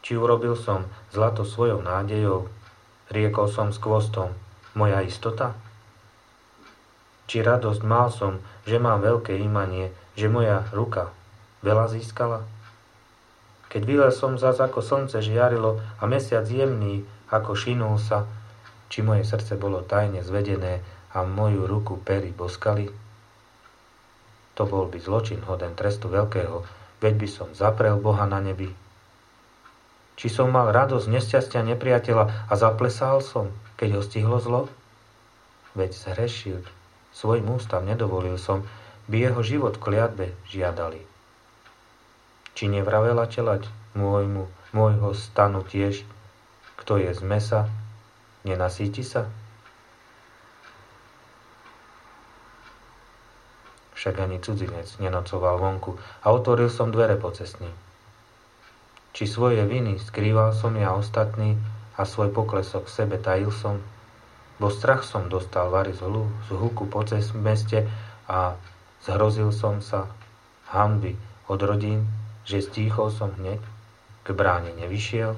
Či urobil som zlato svojou nádejou, riekol som s kvostom, moja istota? Či radosť mal som, že mám veľké imanie, že moja ruka veľa získala? Keď vylel som zas ako slnce žiarilo a mesiac jemný ako šinul sa, či moje srdce bolo tajne zvedené a moju ruku pery boskali? To bol by zločin hoden trestu veľkého, veď by som zaprel Boha na nebi. Či som mal radosť nešťastia nepriateľa a zaplesal som, keď ho stihlo zlo? Veď zhrešil, svojim ústam nedovolil som, by jeho život v kliatbe žiadali. Či nevravela čelať môjho stanu tiež, kto je z mesa, nenasíti sa? Však ani cudzinec nenocoval vonku a otvoril som dvere po cestni. Či svoje viny skrýval som ja ostatný a svoj poklesok v sebe tajil som, bo strach som dostal vary z huku po meste a zhrozil som sa hanby od rodín, že stíchol som hneď, k bráne nevyšiel.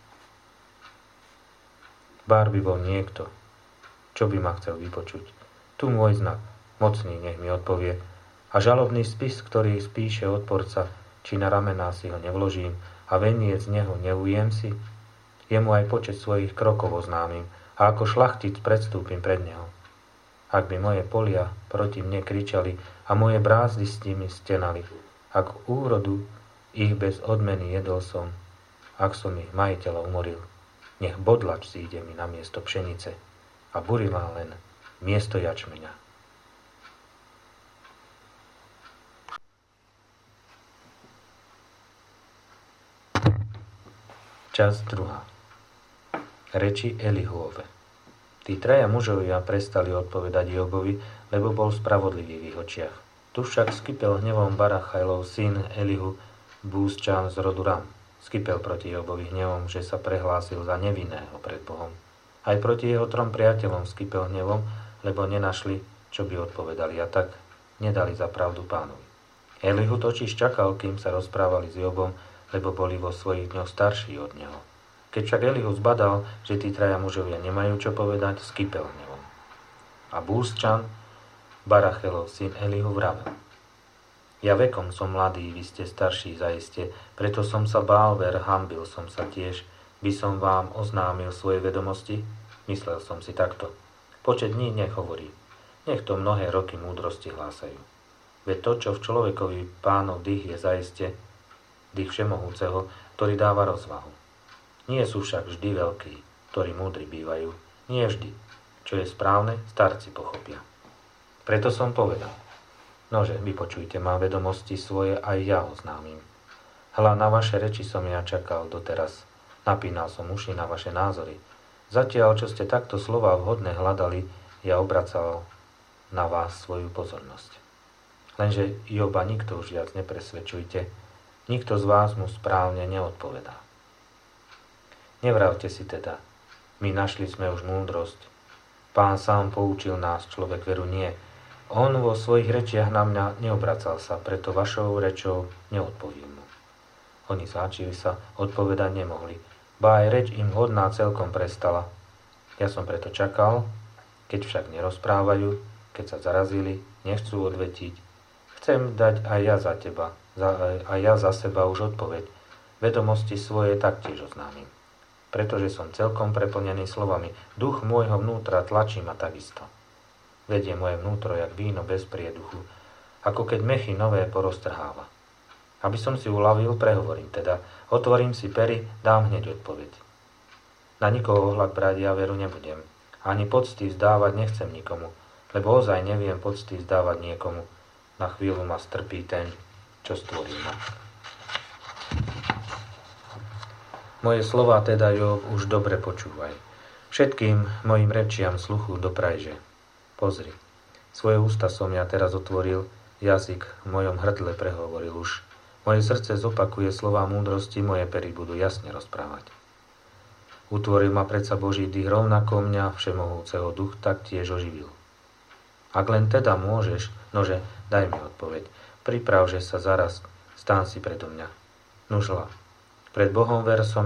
Bár by bol niekto, čo by ma chcel vypočuť. Tu môj znak, mocný nech mi odpovie, a žalobný spis, ktorý spíše odporca, či na ramená si ho nevložím a veniec z neho neujem si, jemu aj počet svojich krokov oznámim a ako šlachtic predstúpim pred neho. Ak by moje polia proti mne kričali a moje brázdy s nimi stenali, ak úrodu ich bez odmeny jedol som, ak som ich majiteľa umoril, nech bodlač zíde mi na miesto pšenice a burila len miesto jačmeňa. Časť 2. Reči Elihuove. Tí traja mužovia prestali odpovedať Jobovi, lebo bol spravodlivý v ich očiach. Tu však skypel hnevom Barachajlov syn Elihu, Búzčan z rodu Ram. Skypel proti Jobovi hnevom, že sa prehlásil za nevinného pred Bohom. Aj proti jeho 3 priateľom skypel hnevom, lebo nenašli, čo by odpovedali, a tak nedali za pravdu pánovi. Elihu totiž čakal, kým sa rozprávali s Jobom, lebo boli vo svojich dňoch starší od neho. Keď však Elihu zbadal, že tí traja mužovia nemajú čo povedať, skypel hnevom. A Búzčan, Barachelov syn Elihu, vravel: Ja vekom som mladý, vy ste starší zaiste, preto som sa bál ver, hanbil som sa tiež, by som vám oznámil svoje vedomosti? Myslel som si takto. Počet dní nech hovorí, nech to mnohé roky múdrosti hlásajú. Veď to, čo v človekovi Pánov dých je zaiste, dých všemohúceho, ktorý dáva rozvahu. Nie sú však vždy veľkí, ktorí múdri bývajú. Nie vždy. Čo je správne, starci pochopia. Preto som povedal: Nože, vypočujte ma, vedomosti svoje aj ja oznámim. Hľa, na vaše reči som ja čakal doteraz. Napínal som uši na vaše názory. Zatiaľ, čo ste takto slova vhodné hľadali, ja obracal na vás svoju pozornosť. Lenže Joba nikto už viac nepresvedčujte, nikto z vás mu správne neodpovedá. Nevravte si teda, my našli sme už múdrosť. Pán sám poučil nás, človek veru nie. On vo svojich rečiach na mňa neobracal sa, preto vašou rečou neodpovím mu. Oni záčili sa, odpovedať nemohli, ba aj reč im hodná celkom prestala. Ja som preto čakal, keď však nerozprávajú, keď sa zarazili, nechcú odvetiť. Chcem dať aj ja za teba, a ja za seba už odpoveď. Vedomosti svoje taktiež oznámim. Pretože som celkom preplnený slovami. Duch môjho vnútra tlačí ma takisto. Vedie moje vnútro jak víno bez prieduchu, ako keď mechy nové poroztrháva. Aby som si uľavil, prehovorím teda. Otvorím si pery, dám hneď odpoveď. Na nikoho ohľad brať ja veru nebudem. Ani pocty vzdávať nechcem nikomu, lebo ozaj neviem pocty vzdávať niekomu. Na chvíľu ma strpí ten, čo stvoril ma. Moje slová teda, Job, už dobre počúvaj. Všetkým mojim rečiam sluchu doprajže. Pozri, svoje ústa som ja teraz otvoril, jazyk v mojom hrdle prehovoril už. Moje srdce zopakuje slová múdrosti, moje pery budú jasne rozprávať. Utvoril ma predsa Boží dých, rovnako mňa všemohúceho duch taktiež oživil. Ak len teda môžeš, nože, daj mi odpoveď. Priprav, že sa zaraz, stán si predo mňa. Nužla, pred Bohom ver som